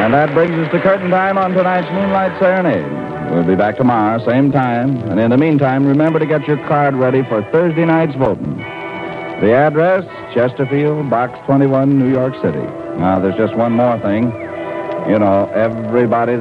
And that brings us to curtain time on tonight's Moonlight Serenade. We'll be back tomorrow, same time. And in the meantime, remember to get your card ready for Thursday night's voting. The address, Chesterfield, Box 21, New York City. Now, there's just one more thing. You know, everybody